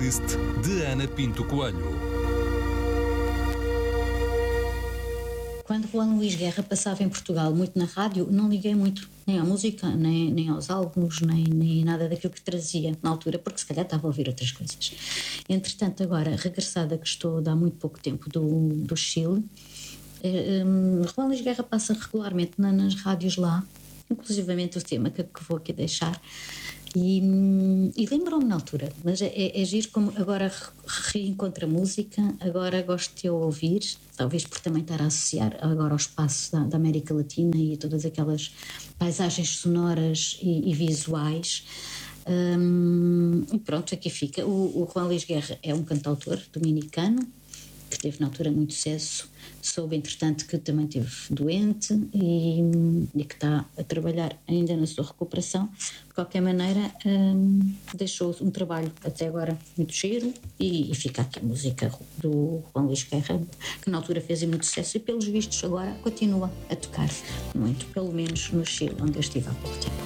playlist de Ana Pinto Coelho. Quando Juan Luís Guerra passava em Portugal muito na rádio, não liguei muito nem à música, nem aos álbuns, nem nada daquilo que trazia na altura, porque se calhar estava a ouvir outras coisas. Entretanto, agora, regressada que estou há muito pouco tempo do Chile, Juan Luís Guerra passa regularmente nas rádios lá, inclusivamente o tema que vou aqui deixar, e lembrou-me na altura, mas é giro como agora reencontro a música, agora gosto de ouvir, talvez por também estar a associar agora ao espaço da América Latina e todas aquelas paisagens sonoras e visuais. E pronto, aqui fica. O Juan Luís Guerra é um cantautor dominicano que teve na altura muito sucesso. Soube, entretanto, que também esteve doente e que está a trabalhar ainda na sua recuperação. De qualquer maneira, deixou um trabalho até agora muito giro e fica aqui a música do Juan Luís Guerra, que na altura fez muito sucesso e, pelos vistos, agora continua a tocar muito, pelo menos no Chile, onde eu estive há pouco tempo.